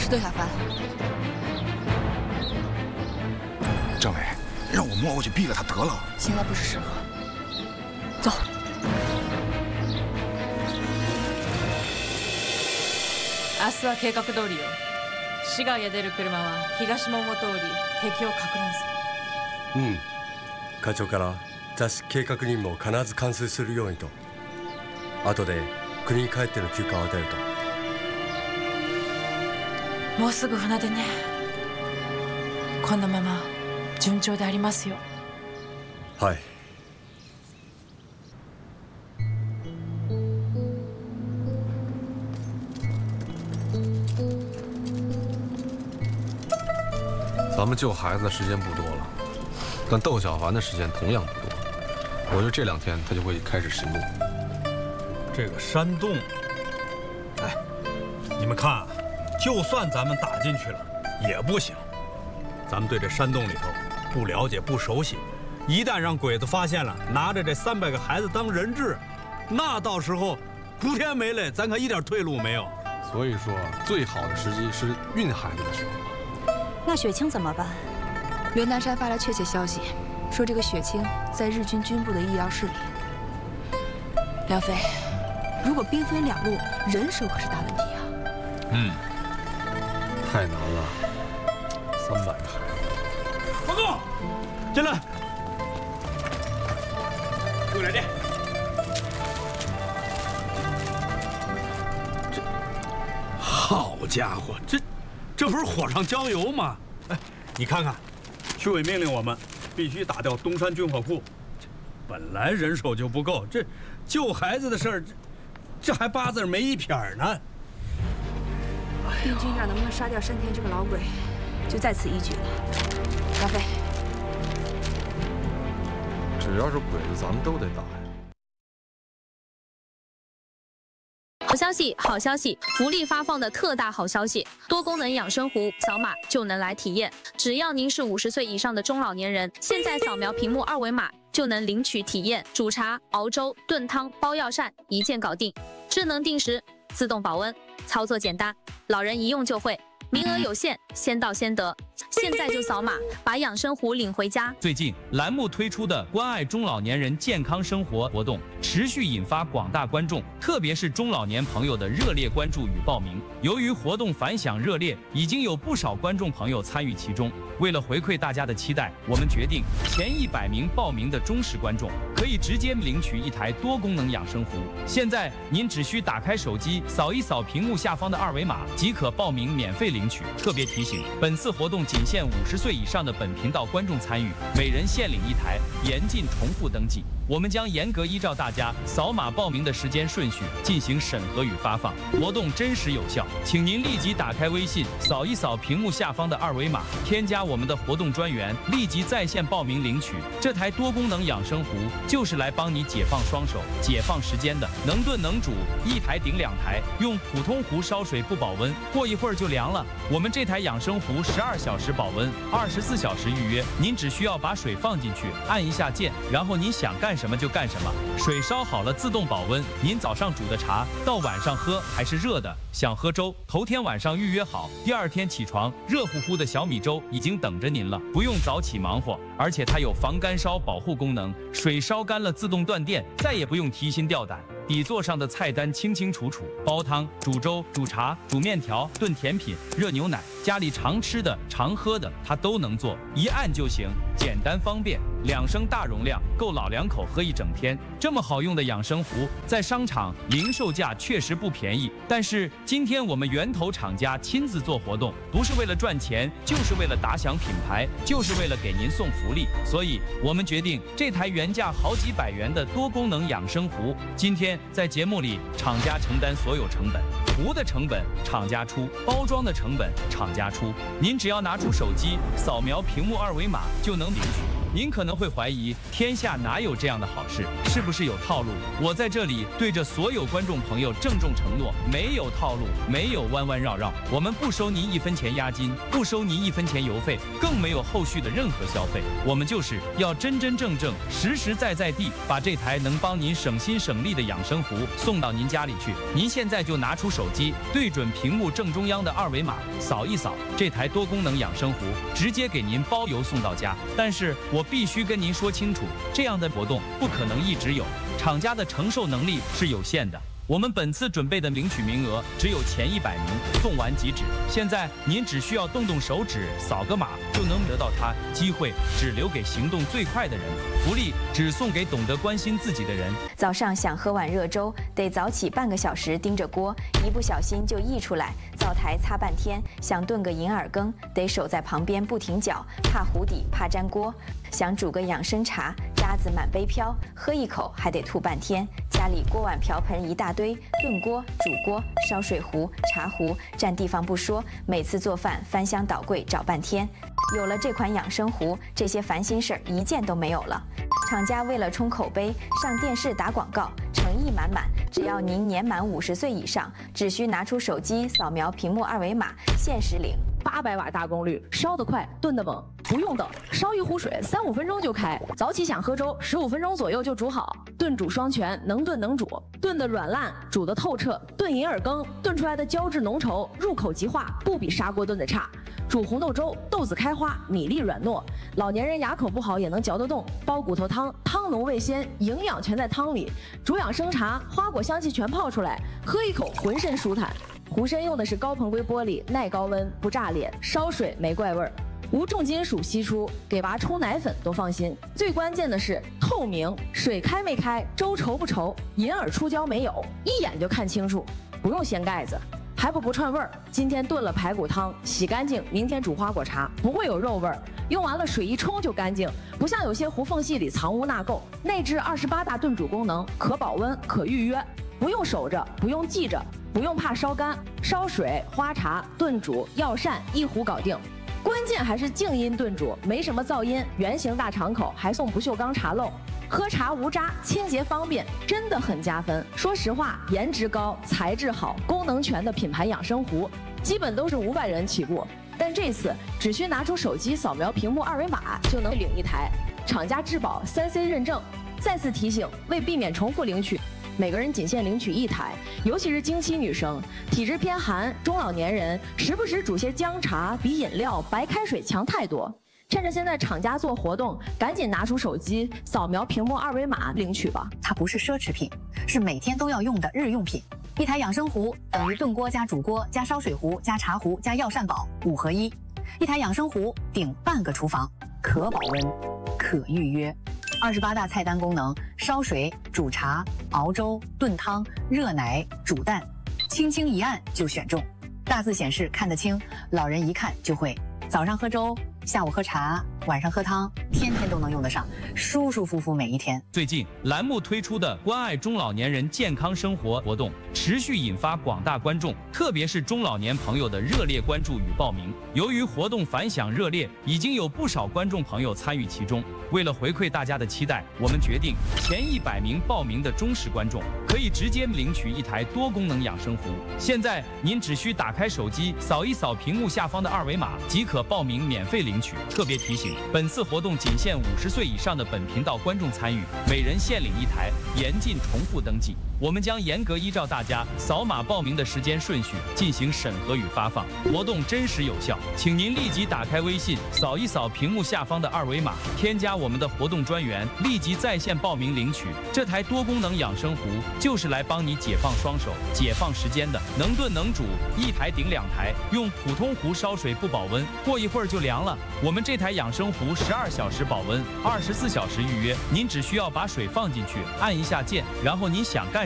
是窦小凡。 政委，让我摸过去逼了他得了。 现在不是时候。走。 明日は計画通りよ。市外へ出る車は東門を通り敵をか乱する。 課長から雑誌計画任務を必ず完遂するようにと。後で国に帰っての休暇を与えると。もうすぐ船出ね。このまま順調でありますよ。 はい。 咱们救孩子的时间不多了，但窦小凡的时间同样不多。我觉得这2天他就会开始行动。 这个山洞，哎，你们看啊，就算咱们打进去了也不行。咱们对这山洞里头不了解、不熟悉，一旦让鬼子发现了，拿着这300个孩子当人质，那到时候古天没了，咱可一点退路没有。 所以说，最好的时机是运孩子的时候。 那雪清怎么办？ 刘南山发来确切消息，说这个雪清在日军军部的医疗室里。梁飞，如果兵分2路，人手可是大问题啊。 太难了，300个孩子。 报告，进来。给我来电。好家伙，这不是火上浇油吗？哎，你看看，区委命令我们必须打掉东山军火库，本来人手就不够，这救孩子的事儿，这还8字没1撇呢。 丁军长能不能杀掉山田这个老鬼，就在此一举了。梁飞， 只要是鬼子，咱们都得打呀。 好消息，好消息！福利发放的特大好消息，多功能养生壶扫码就能来体验。只要您是50岁以上的中老年人，现在扫描屏幕2维码就能领取体验，煮茶、熬粥、炖汤、包药膳，一键搞定。智能定时，自动保温，操作简单，老人一用就会。名额有限，先到先得。现在就扫码，把养生壶领回家。 最近栏目推出的关爱中老年人健康生活活动，持续引发广大观众，特别是中老年朋友的热烈关注与报名。由于活动反响热烈，已经有不少观众朋友参与其中。为了回馈大家的期待，我们决定前100名报名的忠实观众可以直接领取1台多功能养生壶。现在您只需打开手机，扫一扫屏幕下方的2维码，即可报名免费领取。特别提醒，本次活动仅限50岁以上的本频道观众参与，每人限领1台，严禁重复登记。我们将严格依照大家扫码报名的时间顺序进行审核与发放，活动真实有效。请您立即打开微信，扫一扫屏幕下方的2维码，添加我们的活动专员，立即在线报名领取这台多功能养生壶，就是来帮你解放双手、解放时间的。能炖能煮，1台顶2台，用普通壶烧水不保温，过一会儿就凉了。我们这台养生壶12小时保温，24小时预约。您只需要把水放进去，按一下键，然后您想干什么就干什么。水烧好了自动保温，您早上煮的茶到晚上喝还是热的。想喝粥，头天晚上预约好，第2天起床，热乎乎的小米粥已经等着您了，不用早起忙活。而且它有防干烧保护功能，水烧干了自动断电，再也不用提心吊胆。底座上的菜单清清楚楚，煲汤、煮粥、煮茶、煮面条、炖甜品、热牛奶，家里常吃的、常喝的，它都能做，一按就行，简单方便。2升大容量，够老2口喝1整天。这么好用的养生壶，在商场零售价确实不便宜，但是今天我们源头厂家亲自做活动，不是为了赚钱，就是为了打响品牌，就是为了给您送福利。所以我们决定，这台原价好几百元的多功能养生壶，今天在节目里厂家承担所有成本，壶的成本厂家出，包装的成本厂家出。您只要拿出手机，扫描屏幕2维码就能领取。 您可能会怀疑，天下哪有这样的好事？是不是有套路？我在这里对着所有观众朋友郑重承诺，没有套路，没有弯弯绕绕，我们不收您1分钱押金，不收您1分钱邮费，更没有后续的任何消费。我们就是要真真正正、实实在在地把这台能帮您省心省力的养生壶送到您家里去。您现在就拿出手机，对准屏幕正中央的2维码，扫一扫，这台多功能养生壶直接给您包邮送到家。但是我必须跟您说清楚，这样的活动不可能一直有，厂家的承受能力是有限的。我们本次准备的领取名额只有前100名，送完即止。现在您只需要动动手指，扫个码就能得到它，机会只留给行动最快的人，福利只送给懂得关心自己的人。 早上想喝碗热粥，得早起半个小时盯着锅，一不小心就溢出来，灶台擦半天；想炖个银耳羹，得守在旁边不停搅，怕糊底，怕粘锅；想煮个养生茶，渣子满杯飘，喝一口还得吐半天。家里锅碗瓢盆一大堆，炖锅、煮锅、烧水壶、茶壶，占地方不说，每次做饭翻箱倒柜找半天。有了这款养生壶，这些烦心事儿一件都没有了。厂家为了冲口碑，上电视打广告，诚意满满。只要您年满50岁以上，只需拿出手机扫描屏幕2维码，限时领。 800瓦大功率，烧得快，炖得猛，不用等，烧一壶水3-5分钟就开。早起想喝粥，15分钟左右就煮好。炖煮双全，能炖能煮，炖得软烂，煮得透彻。炖银耳羹，炖出来的胶质浓稠，入口即化，不比砂锅炖的差。煮红豆粥，豆子开花，米粒软糯，老年人牙口不好也能嚼得动。煲骨头汤，汤浓味鲜，营养全在汤里。煮养生茶，花果香气全泡出来，喝一口浑身舒坦。壶身用的是高硼硅玻璃，耐高温，不炸裂，烧水没怪味儿，无重金属析出，给娃冲奶粉都放心。最关键的是透明，水开没开，粥稠不稠，银耳出胶没有，一眼就看清楚，不用掀盖子。还不串味儿，今天炖了排骨汤，洗干净，明天煮花果茶，不会有肉味儿。用完了水一冲就干净，不像有些壶缝隙里藏污纳垢。内置28大炖煮功能，可保温，可预约，不用守着，不用记着，不用怕烧干，烧水、花茶、炖煮、药膳一壶搞定。关键还是静音炖煮，没什么噪音，圆形大敞口，还送不锈钢茶漏。喝茶无渣，清洁方便，真的很加分。说实话，颜值高、材质好、功能全的品牌养生壶，基本都是500元起步。但这次只需拿出手机扫描屏幕2维码就能领一台，厂家质保3C 认证。再次提醒，为避免重复领取，每个人仅限领取1台，尤其是经期女生、体质偏寒、中老年人，时不时煮些姜茶比饮料、白开水强太多。趁着现在厂家做活动，赶紧拿出手机扫描屏幕2维码领取吧。 它不是奢侈品，是每天都要用的日用品。一台养生壶等于炖锅加煮锅加烧水壶加茶壶加药膳宝5合1。一台养生壶顶半个厨房，可保温，可预约。28大菜单功能：烧水、煮茶、熬粥、炖汤、热奶、煮蛋，轻轻一按就选中。大字显示看得清，老人一看就会。早上喝粥，下午喝茶，晚上喝汤，天天都能用得上，舒舒服服每一天。 最近栏目推出的关爱中老年人健康生活活动，持续引发广大观众，特别是中老年朋友的热烈关注与报名。由于活动反响热烈，已经有不少观众朋友参与其中。为了回馈大家的期待，我们决定前100名报名的忠实观众可以直接领取一台多功能养生壶。现在您只需打开手机，扫一扫屏幕下方的2维码，即可报名免费领取。特别提醒，本次活动仅限50岁以上的本频道观众参与，每人限领1台，严禁重复登记。我们将严格依照大家扫码报名的时间顺序进行审核与发放，活动真实有效。请您立即打开微信，扫一扫屏幕下方的2维码，添加我们的活动专员，立即在线报名领取。这台多功能养生壶就是来帮你解放双手、解放时间的，能炖能煮，1台顶2台。用普通壶烧水不保温，过一会儿就凉了。我们这台养生壶12小时保温，24小时预约。您只需要把水放进去，按一下键，然后您想干